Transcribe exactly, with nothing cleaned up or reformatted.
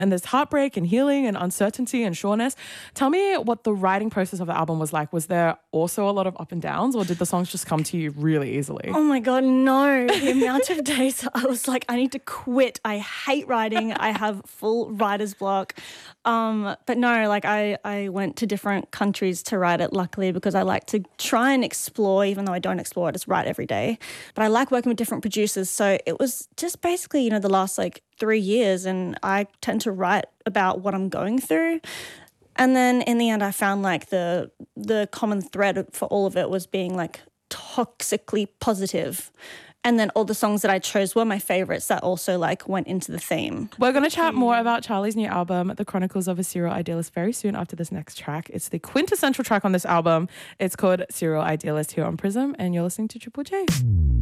And there's heartbreak and healing and uncertainty and sureness. Tell me what the writing process of the album was like. Was there also a lot of up and downs, or did the songs just come to you really easily? Oh my God, no. The amount of days I was like, I need to quit. I hate writing. I have full writer's block. Um, but no, like I, I went to different countries to write it, luckily, because I like to try and explore, even though I don't explore, I just write every day. But I like working with different producers. So it was just basically, you know, the last like three years and I tend to write about what I'm going through. And then in the end, I found like the the common thread for all of it was being like toxically positive. And then all the songs that I chose were my favourites that also like went into the theme. We're going to chat more about Charli's new album, The Chronicles of a Serial Idealist, very soon after this next track. It's the quintessential track on this album. It's called Serial Idealist here on Prism, and you're listening to Triple J.